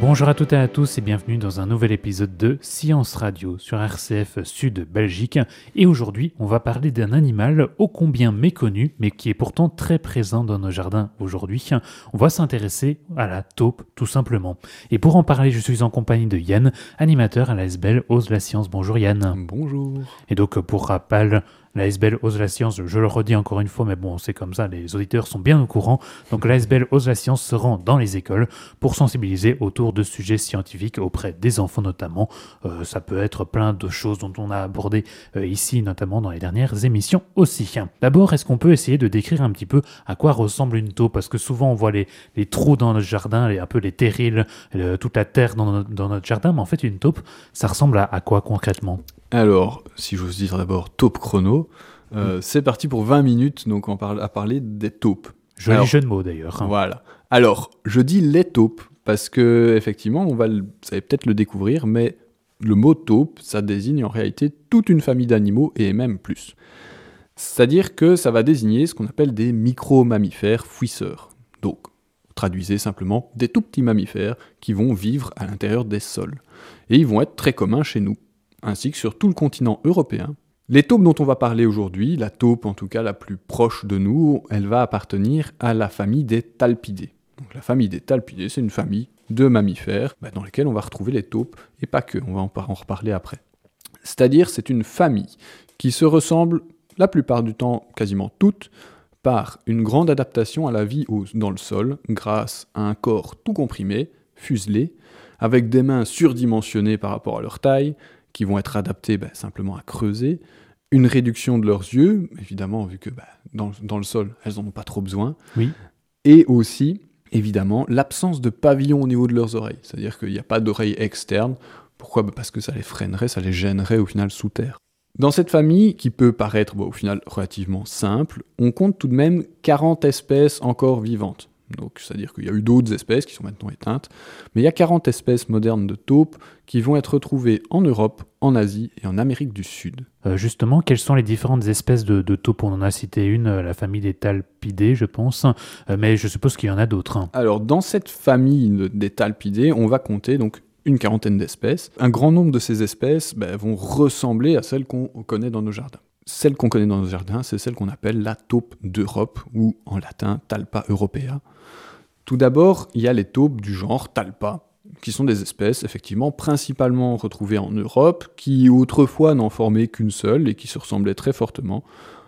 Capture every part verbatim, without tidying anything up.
Bonjour à toutes et à tous et bienvenue dans un nouvel épisode de Science Radio sur R C F Sud Belgique. Et aujourd'hui, on va parler d'un animal ô combien méconnu, mais qui est pourtant très présent dans nos jardins aujourd'hui. On va s'intéresser à la taupe, tout simplement. Et pour en parler, je suis en compagnie de Yann, animateur à l'A S B L Ose la Science. Bonjour Yann. Bonjour. Et donc, pour rappel, l'A S B L Ose la Science, je le redis encore une fois, mais bon, c'est comme ça, les auditeurs sont bien au courant. Donc l'A S B L Ose la Science se rend dans les écoles pour sensibiliser autour de sujets scientifiques auprès des enfants notamment. Euh, ça peut être plein de choses dont on a abordé euh, ici, notamment dans les dernières émissions aussi. D'abord, est-ce qu'on peut essayer de décrire un petit peu à quoi ressemble une taupe ? Parce que souvent on voit les, les trous dans notre jardin, les, un peu les terrils, le, toute la terre dans notre, dans notre jardin, mais en fait une taupe, ça ressemble à, à quoi concrètement ? Alors, si j'ose dire d'abord taupe chrono, euh, mmh. c'est parti pour vingt minutes, donc on parle à parler des taupes. Joli jeu de mots d'ailleurs. Hein. Voilà. Alors, je dis les taupes, parce que effectivement, on va le, vous allez peut-être le découvrir, mais le mot taupe, ça désigne en réalité toute une famille d'animaux, et même plus. C'est-à-dire que ça va désigner ce qu'on appelle des micro-mammifères fouisseurs. Donc, traduisez simplement des tout petits mammifères qui vont vivre à l'intérieur des sols. Et ils vont être très communs chez nous, ainsi que sur tout le continent européen. Les taupes dont on va parler aujourd'hui, la taupe en tout cas la plus proche de nous, elle va appartenir à la famille des Talpidés. Donc la famille des Talpidés, c'est une famille de mammifères bah, dans lesquels on va retrouver les taupes, et pas que, on va en, en reparler après. C'est-à-dire, c'est une famille qui se ressemble la plupart du temps, quasiment toutes, par une grande adaptation à la vie au, dans le sol, grâce à un corps tout comprimé, fuselé, avec des mains surdimensionnées par rapport à leur taille, qui vont être adaptés bah, simplement à creuser, une réduction de leurs yeux, évidemment, vu que bah, dans, dans le sol, elles n'en ont pas trop besoin, oui. Et aussi, évidemment, l'absence de pavillon au niveau de leurs oreilles, c'est-à-dire qu'il n'y a pas d'oreilles externes. Pourquoi ? bah, Parce que ça les freinerait, ça les gênerait au final sous terre. Dans cette famille, qui peut paraître bah, au final relativement simple, on compte tout de même quarante espèces encore vivantes. Donc, c'est-à-dire qu'il y a eu d'autres espèces qui sont maintenant éteintes, mais il y a quarante espèces modernes de taupes qui vont être retrouvées en Europe, en Asie et en Amérique du Sud. Euh, justement, quelles sont les différentes espèces de, de taupes ? On en a cité une, la famille des Talpidés, je pense, euh, mais je suppose qu'il y en a d'autres. Hein. Alors, dans cette famille des Talpidés, on va compter donc une quarantaine d'espèces. Un grand nombre de ces espèces bah, vont ressembler à celles qu'on connaît dans nos jardins. Celle qu'on connaît dans nos jardins, c'est celle qu'on appelle la taupe d'Europe, ou en latin Talpa europea. Tout d'abord, il y a les taupes du genre Talpa, qui sont des espèces effectivement principalement retrouvées en Europe, qui autrefois n'en formaient qu'une seule et qui se ressemblaient très fortement.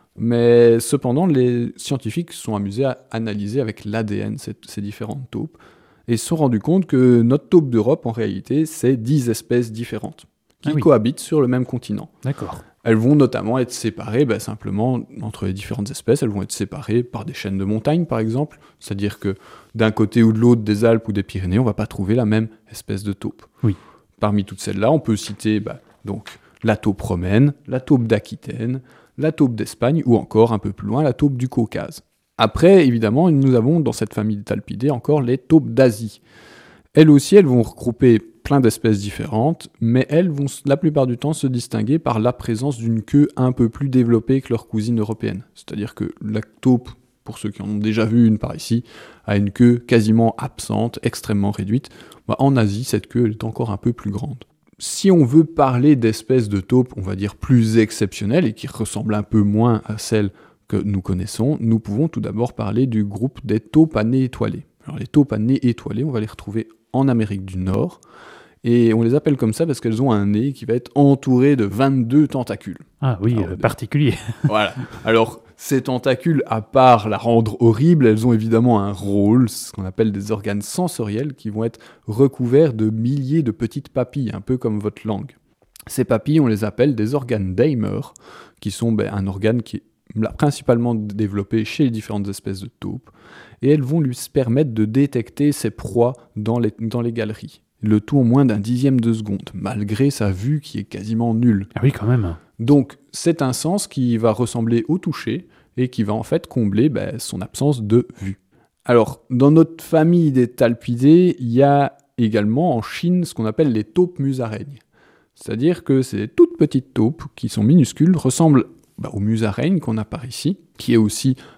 Mais cependant, les scientifiques se sont amusés à analyser avec l'A D N ces, ces différentes taupes, et se sont rendus compte que notre taupe d'Europe, en réalité, c'est dix espèces différentes, qui ah oui. cohabitent sur le même continent. D'accord. Elles vont notamment être séparées, bah, simplement, entre les différentes espèces, elles vont être séparées par des chaînes de montagnes, par exemple. C'est-à-dire que d'un côté ou de l'autre des Alpes ou des Pyrénées, on ne va pas trouver la même espèce de taupe. Oui. Parmi toutes celles-là, on peut citer bah, donc, la taupe romaine, la taupe d'Aquitaine, la taupe d'Espagne, ou encore, un peu plus loin, la taupe du Caucase. Après, évidemment, nous avons dans cette famille des Talpidés encore les taupes d'Asie. Elles aussi, elles vont regrouper plein d'espèces différentes, mais elles vont la plupart du temps se distinguer par la présence d'une queue un peu plus développée que leurs cousines européennes. C'est-à-dire que la taupe, pour ceux qui en ont déjà vu une par ici, a une queue quasiment absente, extrêmement réduite. Bah, en Asie, cette queue elle est encore un peu plus grande. Si on veut parler d'espèces de taupes, on va dire plus exceptionnelles et qui ressemblent un peu moins à celles que nous connaissons, nous pouvons tout d'abord parler du groupe des taupes à nez étoilé. Alors les taupes à nez étoilé, on va les retrouver en Amérique du Nord, et on les appelle comme ça parce qu'elles ont un nez qui va être entouré de vingt-deux tentacules. Ah oui, Alors, euh, particulier. Voilà. Alors, ces tentacules, à part la rendre horrible, elles ont évidemment un rôle, ce qu'on appelle des organes sensoriels, qui vont être recouverts de milliers de petites papilles, un peu comme votre langue. Ces papilles, on les appelle des organes Daimer, qui sont ben, un organe qui est principalement développé chez les différentes espèces de taupes, et elles vont lui permettre de détecter ses proies dans les, dans les galeries. Le tout en moins d'un dixième de seconde, malgré sa vue qui est quasiment nulle. Ah oui, quand même. Donc, c'est un sens qui va ressembler au toucher, et qui va en fait combler ben, son absence de vue. Alors, dans notre famille des Talpidés, il y a également en Chine ce qu'on appelle les taupes musaraignes. C'est-à-dire que c'est des toutes petites taupes qui sont minuscules, ressemblent bah, aux musaraignes qu'on a par ici, qui est aussi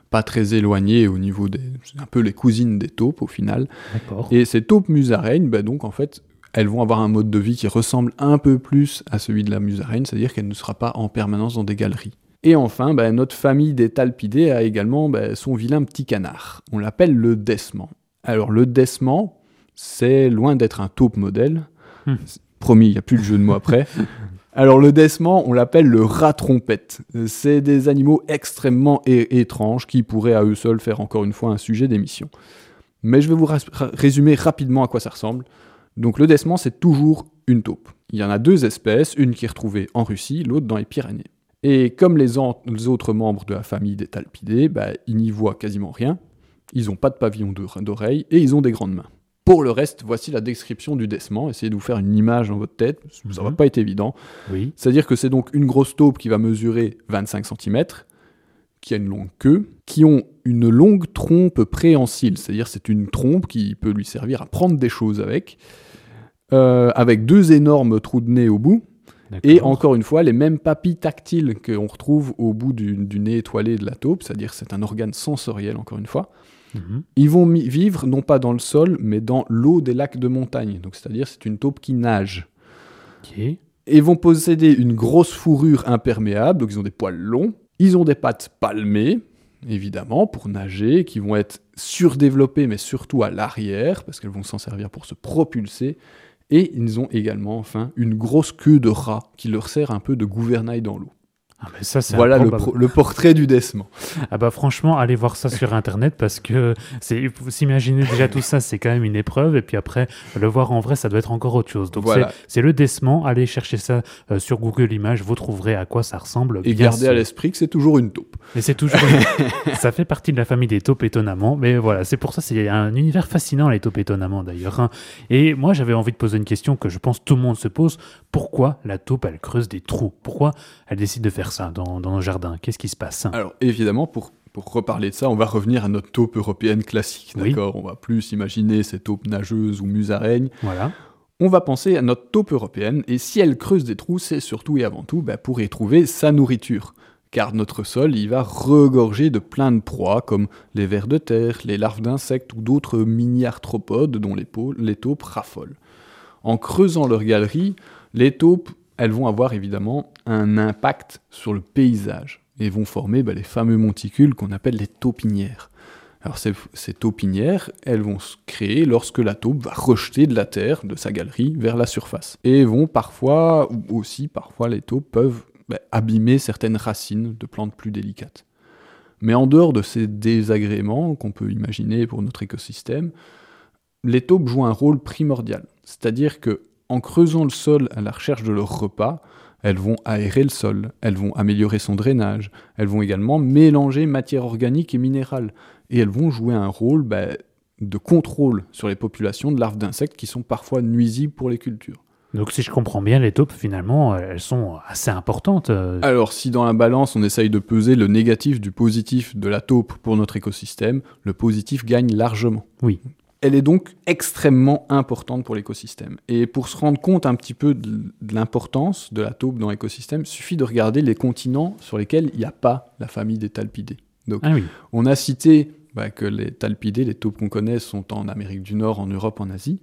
pas très éloignées au niveau des... C'est un peu les cousines des taupes, au final. D'accord. Et ces taupes musaraignes, bah, donc, en fait, elles vont avoir un mode de vie qui ressemble un peu plus à celui de la musaraigne, c'est-à-dire qu'elle ne sera pas en permanence dans des galeries. Et enfin, bah, notre famille des talpidés a également bah, son vilain petit canard. On l'appelle le dessement. Alors, le dessement, c'est loin d'être un taupe modèle. Hmm. Promis, il n'y a plus de jeu de mots après. Alors, le dessement, on l'appelle le rat-trompette. C'est des animaux extrêmement é- étranges qui pourraient à eux seuls faire encore une fois un sujet d'émission. Mais je vais vous ra- résumer rapidement à quoi ça ressemble. Donc, le dessement, c'est toujours une taupe. Il y en a deux espèces, une qui est retrouvée en Russie, l'autre dans les Pyrénées. Et comme les, en- les autres membres de la famille des talpidés, bah, ils n'y voient quasiment rien, ils n'ont pas de pavillon de- d'oreilles et ils ont des grandes mains. Pour le reste, voici la description du dessement. Essayez de vous faire une image dans votre tête, ça ne Mhm. va pas être évident. Oui. C'est-à-dire que c'est donc une grosse taupe qui va mesurer vingt-cinq centimètres, qui a une longue queue, qui ont une longue trompe préhensile, c'est-à-dire c'est une trompe qui peut lui servir à prendre des choses avec, euh, avec deux énormes trous de nez au bout, et D'accord. encore une fois, les mêmes papilles tactiles qu'on retrouve au bout du, du nez étoilé de la taupe, c'est-à-dire c'est un organe sensoriel, encore une fois. Mhm. Ils vont mi- vivre non pas dans le sol, mais dans l'eau des lacs de montagne. Donc c'est-à-dire c'est une taupe qui nage. Ok. Et vont posséder une grosse fourrure imperméable, donc ils ont des poils longs. Ils ont des pattes palmées, évidemment, pour nager, qui vont être surdéveloppées, mais surtout à l'arrière, parce qu'elles vont s'en servir pour se propulser. Et ils ont également, enfin, une grosse queue de rat qui leur sert un peu de gouvernail dans l'eau. Ah, mais ça, c'est Voilà le, improbable. pro- le portrait du dessement. Ah bah franchement, allez voir ça sur internet parce que c'est, vous imaginez déjà tout ça, c'est quand même une épreuve et puis après le voir en vrai, ça doit être encore autre chose. Donc Voilà. c'est, c'est le dessement. Allez chercher ça euh, sur Google Images, vous trouverez à quoi ça ressemble. Et bien gardez sûr. à l'esprit que c'est toujours une taupe. Mais c'est toujours, ça fait partie de la famille des taupes étonnamment. Mais voilà, c'est pour ça c'est un univers fascinant les taupes étonnamment d'ailleurs. hein. Et moi j'avais envie de poser une question que je pense tout le monde se pose. Pourquoi la taupe elle creuse des trous? Pourquoi elle décide de faire ça dans, dans nos jardins? Qu'est-ce qui se passe? Alors évidemment, pour, pour reparler de ça, on va revenir à notre taupe européenne classique, Oui. d'accord? On va plus imaginer ces taupes nageuses ou musaraignes. Voilà. On va penser à notre taupe européenne, et si elle creuse des trous, c'est surtout et avant tout bah, pour y trouver sa nourriture. Car notre sol, il va regorger de plein de proies, comme les vers de terre, les larves d'insectes ou d'autres mini-arthropodes dont les, peaux- les taupes raffolent. En creusant leur galerie, les taupes, elles vont avoir évidemment un impact sur le paysage, et vont former bah, les fameux monticules qu'on appelle les taupinières. Alors ces, ces taupinières, elles vont se créer lorsque la taupe va rejeter de la terre, de sa galerie, vers la surface. Et vont parfois, ou aussi parfois les taupes peuvent bah, abîmer certaines racines de plantes plus délicates. Mais en dehors de ces désagréments qu'on peut imaginer pour notre écosystème, les taupes jouent un rôle primordial. C'est-à-dire que en creusant le sol à la recherche de leur repas, elles vont aérer le sol, elles vont améliorer son drainage, elles vont également mélanger matière organique et minérale, et elles vont jouer un rôle bah, de contrôle sur les populations de larves d'insectes qui sont parfois nuisibles pour les cultures. Donc si je comprends bien, les taupes finalement, elles sont assez importantes. euh, Alors si dans la balance on essaye de peser le négatif du positif de la taupe pour notre écosystème, le positif gagne largement. Oui. Elle est donc extrêmement importante pour l'écosystème. Et pour se rendre compte un petit peu de, de l'importance de la taupe dans l'écosystème, il suffit de regarder les continents sur lesquels il n'y a pas la famille des talpidés. Donc, Ah oui. on a cité bah, que les talpidés, les taupes qu'on connaît, sont en Amérique du Nord, en Europe, en Asie.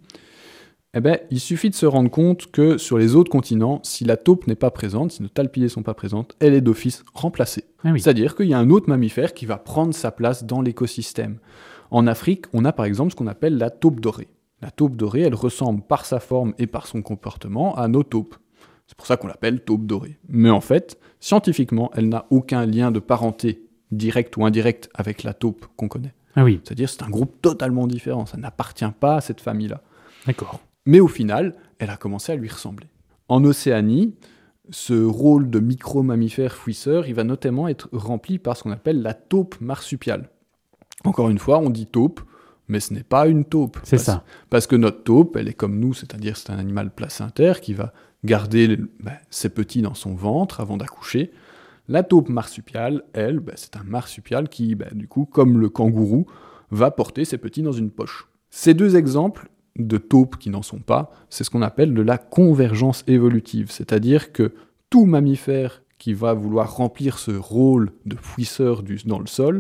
Eh ben, il suffit de se rendre compte que sur les autres continents, si la taupe n'est pas présente, si nos talpidés ne sont pas présentes, elle est d'office remplacée. Ah oui. C'est-à-dire qu'il y a un autre mammifère qui va prendre sa place dans l'écosystème. En Afrique, on a par exemple ce qu'on appelle la taupe dorée. La taupe dorée, elle ressemble par sa forme et par son comportement à nos taupes. C'est pour ça qu'on l'appelle taupe dorée. Mais en fait, scientifiquement, elle n'a aucun lien de parenté, direct ou indirect, avec la taupe qu'on connaît. Ah oui, C'est-à-dire c'est un groupe totalement différent, ça n'appartient pas à cette famille-là. d'accord. Mais au final, elle a commencé à lui ressembler. En Océanie, ce rôle de micro-mammifère fouisseur, il va notamment être rempli par ce qu'on appelle la taupe marsupiale. Encore une fois, on dit taupe, mais ce n'est pas une taupe. C'est Parce- ça. Parce que notre taupe, elle est comme nous, c'est-à-dire c'est un animal placentaire qui va garder le- bah, ses petits dans son ventre avant d'accoucher. La taupe marsupiale, elle, bah, c'est un marsupial qui, bah, du coup, comme le kangourou, va porter ses petits dans une poche. Ces deux exemples de taupes qui n'en sont pas, c'est ce qu'on appelle de la convergence évolutive, c'est-à-dire que tout mammifère qui va vouloir remplir ce rôle de fouisseur du- dans le sol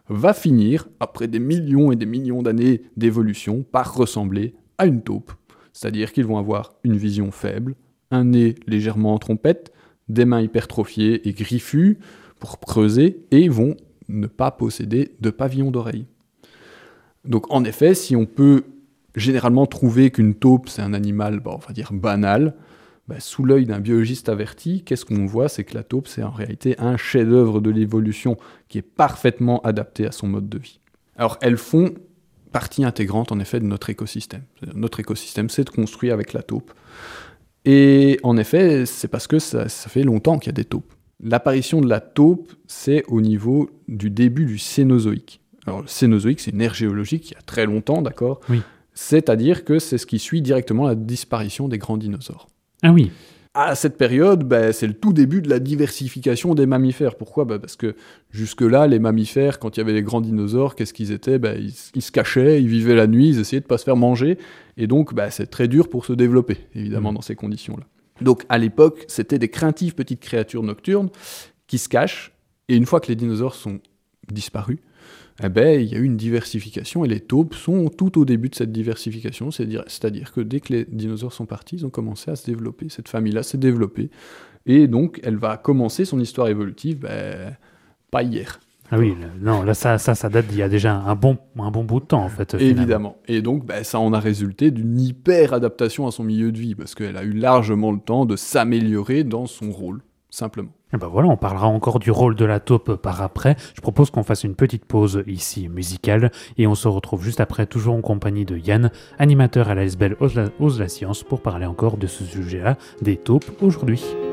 va finir, après des millions et des millions d'années d'évolution, par ressembler à une taupe. C'est-à-dire qu'ils vont avoir une vision faible, un nez légèrement en trompette, des mains hypertrophiées et griffues pour creuser, et vont ne pas posséder de pavillon d'oreille. Donc en effet, si on peut généralement trouver qu'une taupe, c'est un animal, bon, on va dire banal, bah, sous l'œil d'un biologiste averti, qu'est-ce qu'on voit? C'est que la taupe, c'est en réalité un chef-d'œuvre de l'évolution qui est parfaitement adapté à son mode de vie. Alors elles font partie intégrante en effet de notre écosystème. Notre écosystème, c'est de construire avec la taupe. Et en effet, c'est parce que ça, ça fait longtemps qu'il y a des taupes. L'apparition de la taupe, c'est au niveau du début du Cénozoïque. Alors le Cénozoïque, c'est une ère géologique il y a très longtemps, d'accord? Oui. C'est-à-dire que c'est ce qui suit directement la disparition des grands dinosaures. Ah oui. À cette période, bah, c'est le tout début de la diversification des mammifères. Pourquoi? bah, Parce que jusque-là, les mammifères, quand il y avait les grands dinosaures, qu'est-ce qu'ils étaient? bah, ils, ils se cachaient, ils vivaient la nuit, ils essayaient de ne pas se faire manger. Et donc, bah, c'est très dur pour se développer, évidemment, mmh. dans ces conditions-là. Donc, à l'époque, c'était des craintives petites créatures nocturnes qui se cachent. Et une fois que les dinosaures sont disparus, eh ben, il y a eu une diversification et les taupes sont tout au début de cette diversification, c'est-à-dire, c'est-à-dire que dès que les dinosaures sont partis, ils ont commencé à se développer, cette famille-là s'est développée, et donc elle va commencer son histoire évolutive, ben, pas hier. Ah oui, non, là ça, ça, ça date d'il y a déjà un bon, un bon bout de temps en fait. Finalement. Évidemment, et donc ben, ça en a résulté d'une hyper-adaptation à son milieu de vie, parce qu'elle a eu largement le temps de s'améliorer dans son rôle, simplement. Et ben voilà, on parlera encore du rôle de la taupe par après. Je propose qu'on fasse une petite pause ici musicale et on se retrouve juste après, toujours en compagnie de Yann, animateur à l'A S B L Ose la, Ose la Science, pour parler encore de ce sujet-là des taupes aujourd'hui.